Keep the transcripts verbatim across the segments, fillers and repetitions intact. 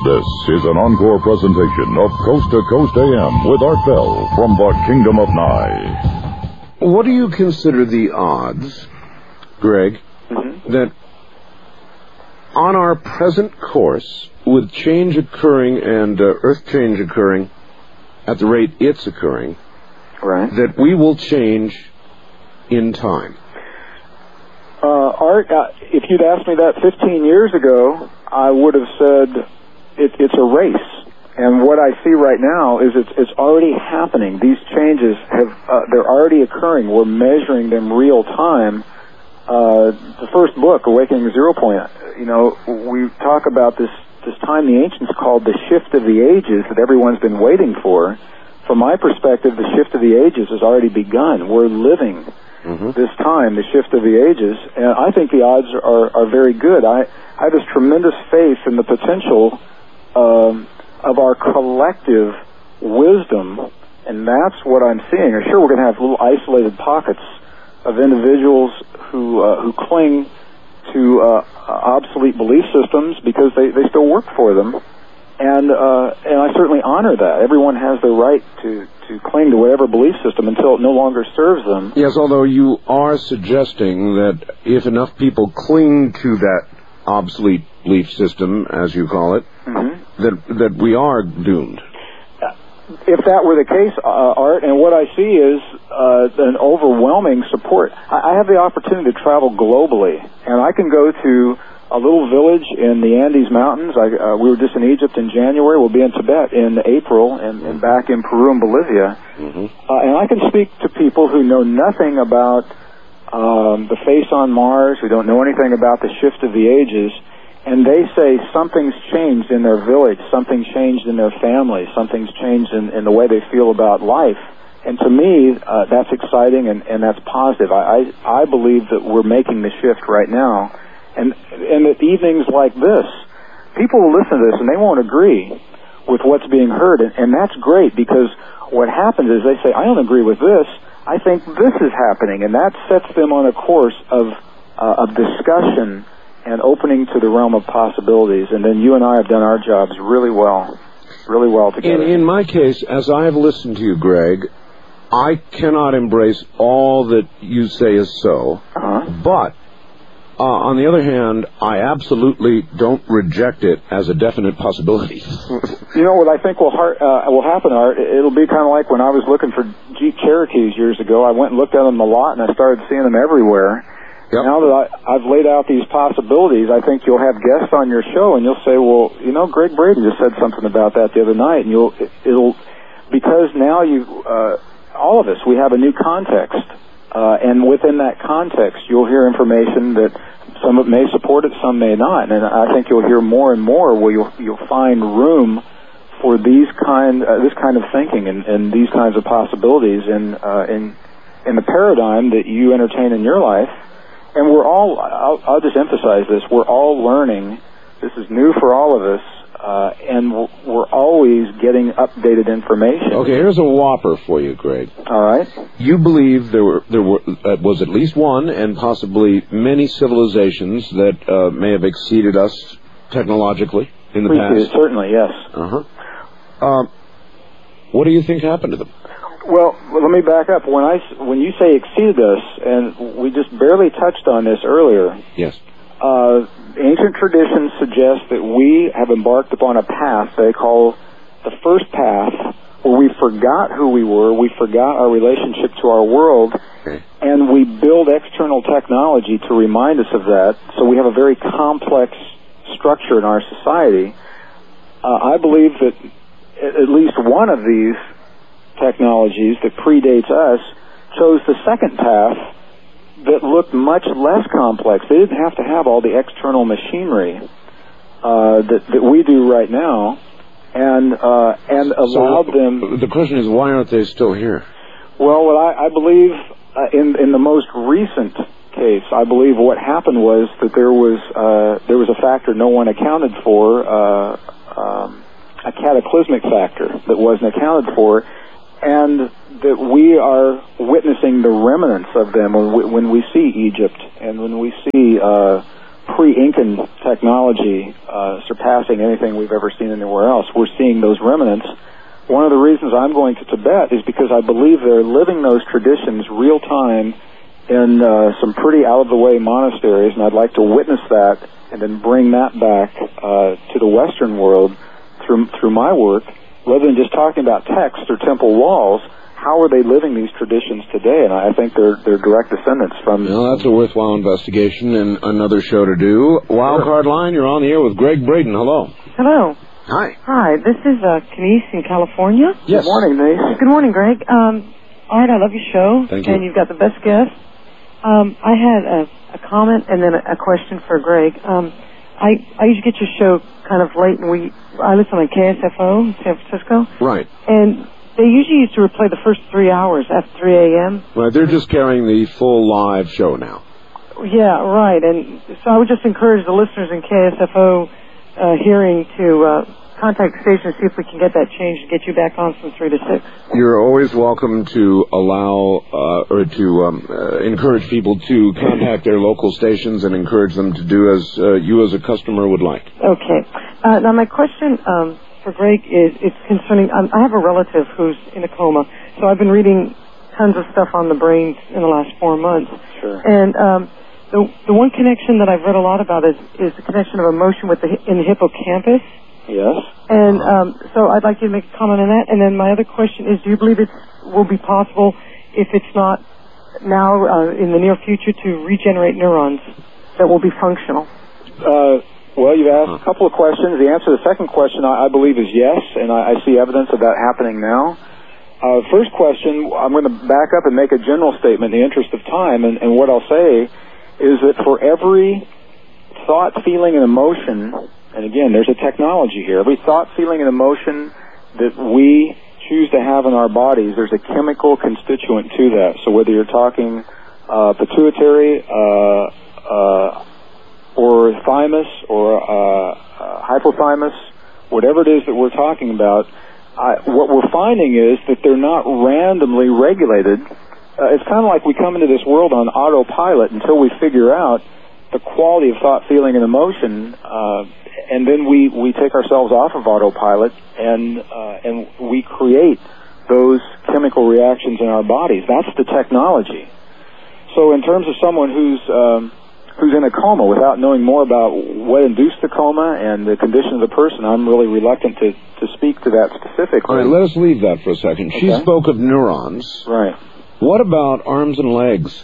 This is an encore presentation of Coast to Coast A M with Art Bell from the Kingdom of Nye. What do you consider the odds, Greg, mm-hmm. that on our present course, with change occurring and uh, Earth change occurring at the rate it's occurring, right, that we will change in time? Uh, Art, uh, if you'd asked me that fifteen years ago, I would have said it, it's a race. And what I see right now is it's, it's already happening. These changes have, uh, they're already occurring. We're measuring them real time. Uh, the first book, Awakening Zero Point, you know, we talk about this, this time the ancients called the shift of the ages that everyone's been waiting for. From my perspective, the shift of the ages has already begun. We're living mm-hmm. this time, the shift of the ages, and I think the odds are, are very good. I, I have this tremendous faith in the potential um, of our collective wisdom, and that's what I'm seeing. I'm sure we're going to have little isolated pockets of individuals who uh, who cling to uh, obsolete belief systems because they, they still work for them, and uh, and I certainly honor that. Everyone has the right to, to cling to whatever belief system until it no longer serves them. Yes, although you are suggesting that if enough people cling to that obsolete belief system, as you call it, mm-hmm. that that we are doomed. If that were the case, uh, Art, and what I see is uh, an overwhelming support. I, I have the opportunity to travel globally, and I can go to a little village in the Andes Mountains. I, uh, we were just in Egypt in January. We'll be in Tibet in April, and, and back in Peru and Bolivia. Mm-hmm. Uh, and I can speak to people who know nothing about um, the face on Mars, who don't know anything about the shift of the ages, and they say something's changed in their village, something's changed in their family, something's changed in, in the way they feel about life. And to me, uh, that's exciting and, and that's positive. I, I, I believe that we're making the shift right now. And, and at evenings like this, people will listen to this and they won't agree with what's being heard. And, and that's great, because what happens is they say, I don't agree with this. I think this is happening. And that sets them on a course of, uh, of discussion and opening to the realm of possibilities. And then you and I have done our jobs really well, really well together. In, in my case, as I have listened to you, Greg, I cannot embrace all that you say is so. Uh-huh. But, uh, on the other hand, I absolutely don't reject it as a definite possibility. You know what I think will, heart, uh, will happen, Art? It'll be kind of like when I was looking for Jeep Cherokees years ago. I went and looked at them a lot, and I started seeing them everywhere. Yep. Now that I, I've laid out these possibilities, I think you'll have guests on your show, and you'll say, well, you know, Greg Braden just said something about that the other night, and you'll, it, it'll, because now you, uh, all of us, we have a new context, uh, and within that context, you'll hear information that some of it may support it, some may not, and I think you'll hear more and more where you'll, you'll find room for these kind, uh, this kind of thinking and, and these kinds of possibilities in, uh, in, in the paradigm that you entertain in your life. And we're all, I'll, I'll just emphasize this, we're all learning. This is new for all of us, uh, and we're always getting updated information. Okay, here's a whopper for you, Greg. All right. You believe there were there were, uh, was at least one and possibly many civilizations that uh, may have exceeded us technologically in the Appreciate past? It, certainly, yes. Uh-huh. Uh, what do you think happened to them? Well, let me back up. When I, when you say exceeded us, and we just barely touched on this earlier. Yes. Uh, ancient traditions suggest that we have embarked upon a path they call the first path, where we forgot who we were, we forgot our relationship to our world, okay. and we build external technology to remind us of that. So we have a very complex structure in our society. Uh, I believe that at least one of these technologies that predates us chose the second path that looked much less complex. They didn't have to have all the external machinery uh, that, that we do right now, and uh, and allowed so, them... The question is, why aren't they still here? Well, what I, I believe uh, in in the most recent case, I believe what happened was that there was uh, there was a factor no one accounted for, uh, um, a cataclysmic factor that wasn't accounted for, and that we are witnessing the remnants of them when we, when we see Egypt and when we see uh, pre-Incan technology uh, surpassing anything we've ever seen anywhere else. We're seeing those remnants. One of the reasons I'm going to Tibet is because I believe they're living those traditions real time in uh, some pretty out-of-the-way monasteries, and I'd like to witness that and then bring that back uh, to the Western world through through my work, rather than just talking about texts or temple walls. How are they living these traditions today? And I think they're they're direct descendants from... Well, that's a worthwhile investigation and another show to do. Wildcard Line, you're on the air with Greg Braden. Hello. Hello. Hi. Hi, this is uh, Kenise in California. Yes. Good morning, Denise. Good morning, Greg. Um, Art, I love your show. Thank you. And you've got the best guests. Um, I had a, a comment and then a, a question for Greg. Um, I, I usually get your show kind of late, and we I listen on K S F O in San Francisco. Right. And they usually used to replay the first three hours after three a.m. Right, they're just carrying the full live show now. Yeah, right. And so I would just encourage the listeners in K S F O uh, hearing to uh, contact the station and see if we can get that changed and get you back on from three to six. You're always welcome to allow uh, or to um, uh, encourage people to contact their local stations and encourage them to do as uh, you as a customer would like. Okay. Uh, now my question um, for Greg is it's concerning. Um, I have a relative who's in a coma, so I've been reading tons of stuff on the brain in the last four months. Sure. And um, the the one connection that I've read a lot about is is the connection of emotion with the in the hippocampus. Yes. And um, so I'd like you to make a comment on that. And then my other question is, do you believe it will be possible, if it's not now, uh, in the near future, to regenerate neurons that will be functional? Uh, well, you've asked a couple of questions. The answer to the second question, I, I believe, is yes, and I, I see evidence of that happening now. Uh, first question, I'm going to back up and make a general statement in the interest of time, and, and what I'll say is that for every thought, feeling, and emotion... And again, there's a technology here. Every thought, feeling, and emotion that we choose to have in our bodies, there's a chemical constituent to that. So whether you're talking uh, pituitary uh, uh, or thymus or uh, uh, hypothalamus, whatever it is that we're talking about, I, what we're finding is that they're not randomly regulated. Uh, it's kind of like we come into this world on autopilot until we figure out the quality of thought, feeling, and emotion, uh, and then we, we take ourselves off of autopilot and uh, and we create those chemical reactions in our bodies. That's the technology. So in terms of someone who's um, who's in a coma without knowing more about what induced the coma and the condition of the person, I'm really reluctant to, to speak to that specifically. All right, let us leave that for a second. Okay. She spoke of neurons. Right. What about arms and legs?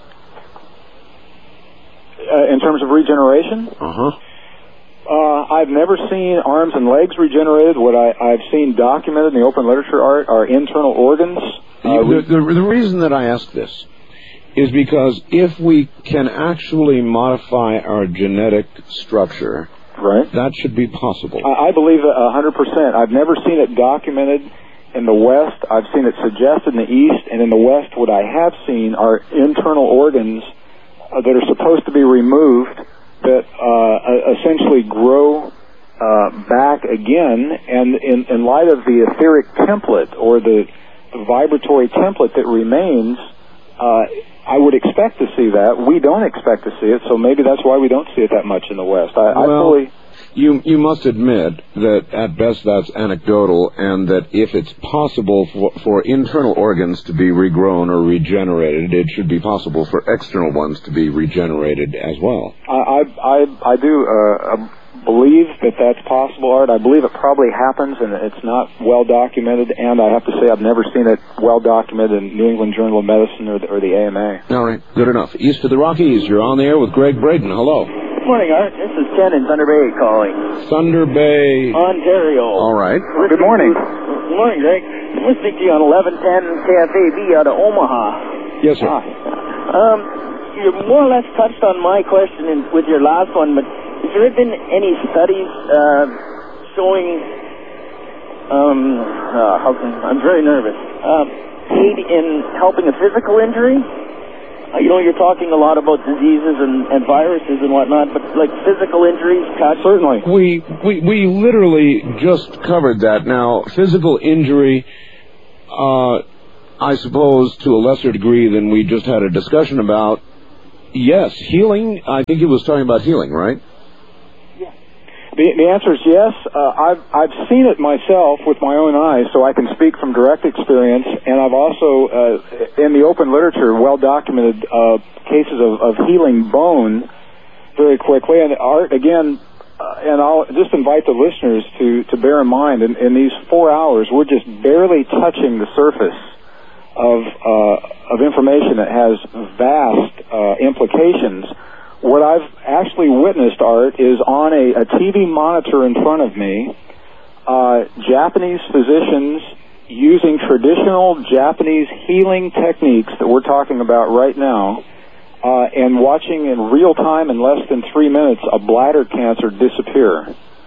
Uh, in terms of regeneration? Uh-huh. Uh, I've never seen arms and legs regenerated. What I, I've seen documented in the open literature art are internal organs. Uh, the, the, the reason that I ask this is because if we can actually modify our genetic structure, right, that should be possible. I, I believe a hundred percent. I've never seen it documented in the West. I've seen it suggested in the East, and in the West, what I have seen are internal organs uh, that are supposed to be removed that uh, essentially grow uh, back again, and in, in light of the etheric template or the, the vibratory template that remains, uh, I would expect to see that. We don't expect to see it, so maybe that's why we don't see it that much in the West. I, well, I fully... You you must admit that at best that's anecdotal, and that if it's possible for, for internal organs to be regrown or regenerated, it should be possible for external ones to be regenerated as well. I I I, I do uh, believe that that's possible, Art. I believe it probably happens, and it's not well documented. And I have to say, I've never seen it well documented in New England Journal of Medicine or the, or the A M A. All right, good enough. East of the Rockies, you're on the air with Greg Braden. Hello. Good morning, Art. This is Ken in Thunder Bay calling. Thunder Bay, Ontario. All right. Good morning. Good morning, Greg. I'm listening to you on eleven ten K F A B out of Omaha. Yes, sir. Ah. Um, you more or less touched on my question in, with your last one, but has there been any studies uh, showing, um, uh, how can, I'm very nervous, uh, aid in helping a physical injury? Uh, you know, you're talking a lot about diseases and, and viruses and whatnot, but like physical injuries, cuts? Certainly. We, we, we literally just covered that. Now, physical injury, uh, I suppose to a lesser degree than we just had a discussion about, yes, healing. I think he was talking about healing, right? The, the answer is yes. Uh, I've I've seen it myself with my own eyes, so I can speak from direct experience. And I've also, uh, in the open literature, well documented uh, cases of, of healing bone very quickly. And Art, again, uh, and I'll just invite the listeners to, to bear in mind, in, in these four hours, we're just barely touching the surface of uh, of information that has vast uh, implications. What I've actually witnessed, Art, is on a, a T V monitor in front of me, uh, Japanese physicians using traditional Japanese healing techniques that we're talking about right now, uh, and watching in real time in less than three minutes a bladder cancer disappear.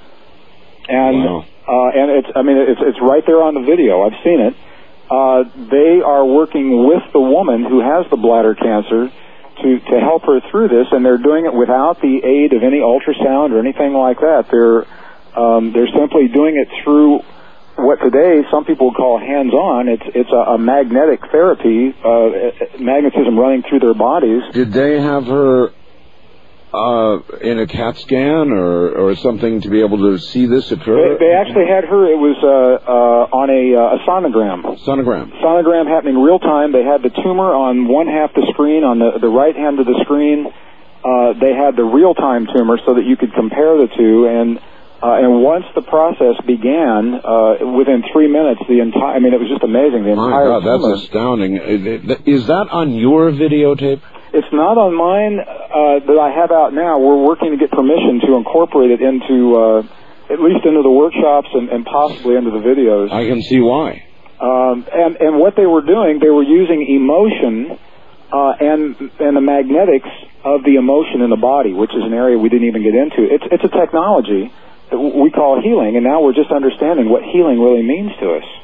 And wow. uh, and it's I mean it's it's right there on the video. I've seen it. Uh, they are working with the woman who has the bladder cancer to, to help her through this, and they're doing it without the aid of any ultrasound or anything like that. They're um, they're simply doing it through what today some people call hands-on. It's it's a, a magnetic therapy, uh, magnetism running through their bodies. Did they have her uh, in a CAT scan or, or something to be able to see this occur? They, they actually had her. It was uh, uh, on a, uh, a sonogram. Sonogram. Sonogram happening real time. They had the tumor on one half the screen, on the, the right hand of the screen. Uh, they had the real time tumor so that you could compare the two. And uh, and once the process began, uh, within three minutes, the entire. I mean, it was just amazing. The My entire God, that's tumor. astounding. Is that on your videotape? It's not on mine uh, that I have out now. We're working to get permission to incorporate it into, uh, at least into the workshops and, and possibly into the videos. I can see why. Um, and, and what they were doing, they were using emotion uh, and and the magnetics of the emotion in the body, which is an area we didn't even get into. It's it's a technology that we call healing, and now we're just understanding what healing really means to us.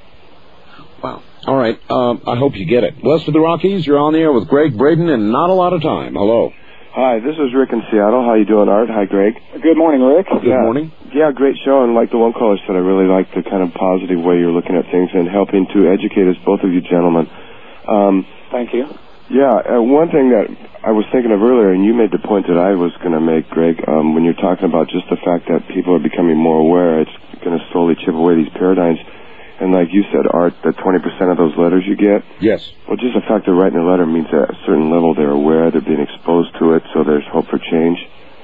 Wow. All right. Um, I hope you get it. West of the Rockies, you're on the air with Greg Braden in not a lot of time. Hello. Hi, this is Rick in Seattle. How you doing, Art? Hi, Greg. Good morning, Rick. Good yeah. morning. Yeah, great show. And like the one caller said, I really like the kind of positive way you're looking at things and helping to educate us, both of you gentlemen. Um, Thank you. Yeah, uh, one thing that I was thinking of earlier, and you made the point that I was going to make, Greg, um, when you're talking about just the fact that people are becoming more aware, it's going to slowly chip away these paradigms. And like you said, Art, that twenty percent of those letters you get, yes. Well, just the fact they're writing a letter means that at a certain level they're aware, they're being exposed to it, so there's hope for change.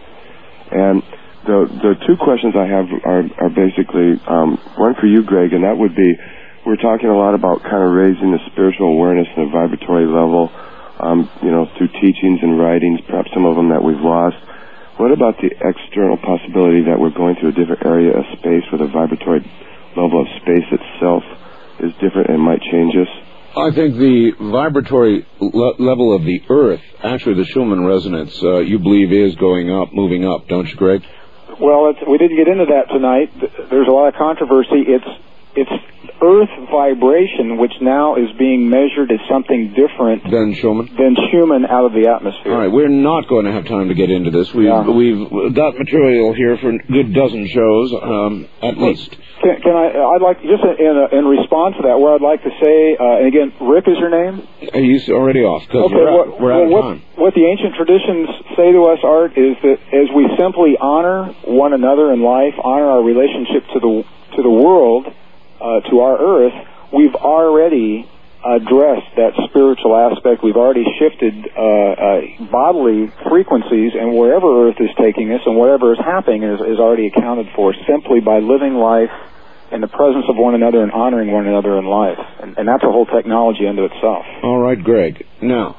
And the the two questions I have are, are basically, um, one for you, Greg, and that would be, we're talking a lot about kind of raising the spiritual awareness and the vibratory level, um, you know, through teachings and writings, perhaps some of them that we've lost. What about the external possibility that we're going to a different area of space where the vibratory level of space itself is different and might change us? I think the vibratory le- level of the Earth, actually the Schumann resonance, uh, you believe is going up, moving up, don't you, Greg? Well, it's, we didn't get into that tonight. There's a lot of controversy. It's it's Earth vibration, which now is being measured as something different than Schumann than Schumann out of the atmosphere. All right, we're not going to have time to get into this. We've yeah. we've got material here for a good dozen shows, um, at least. Can, can I? I'd like just in in response to that, where I'd like to say, uh, and again, Rick is your name. He's already off because okay, we're, what, out, we're out well, of what, time. What the ancient traditions say to us, Art, is that as we simply honor one another in life, honor our relationship to the to the world, uh, to our Earth, we've already addressed that spiritual aspect. We've already shifted uh, uh, bodily frequencies, and wherever Earth is taking us and whatever is happening is, is already accounted for simply by living life in the presence of one another and honoring one another in life. And, and that's a whole technology unto itself. All right, Greg. Now,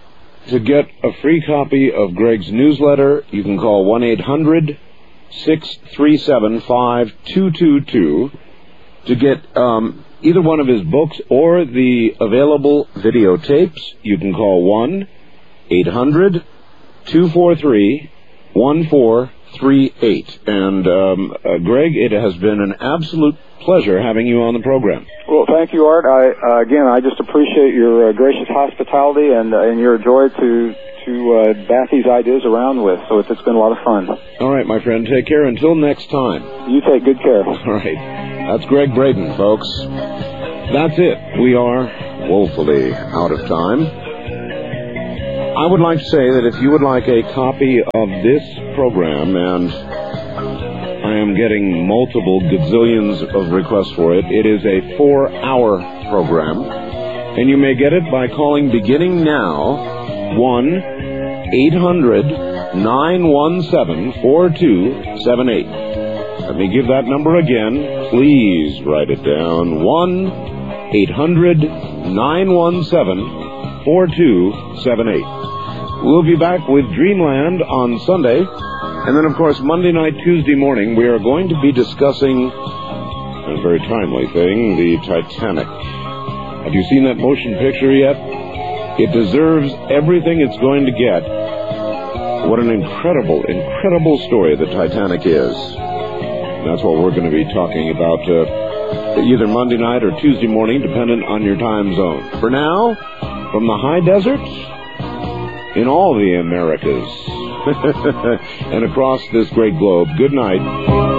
to get a free copy of Greg's newsletter, you can call one eight hundred six three seven five two two two. To get um, either one of his books or the available videotapes, you can call one eight hundred two four three one four three eight. And, um, uh, Greg, it has been an absolute pleasure having you on the program. Well, thank you, Art. I, uh, again, I just appreciate your uh, gracious hospitality and, uh, and your joy to to uh, bat these ideas around with. So it's, it's been a lot of fun. All right, my friend. Take care until next time. You take good care. All right. That's Greg Braden, folks. That's it. We are woefully out of time. I would like to say that if you would like a copy of this program, and I am getting multiple gazillions of requests for it, it is a four-hour program, and you may get it by calling beginning now one eight hundred nine one seven four two seven eight. Let me give that number again. Please write it down. one eight hundred nine one seven four two seven eight. We'll be back with Dreamland on Sunday. And then, of course, Monday night, Tuesday morning, we are going to be discussing a very timely thing, the Titanic. Have you seen that motion picture yet? It deserves everything it's going to get. What an incredible, incredible story the Titanic is. That's what we're going to be talking about uh, either Monday night or Tuesday morning, dependent on your time zone. For now, from the high deserts in all the Americas and across this great globe, good night.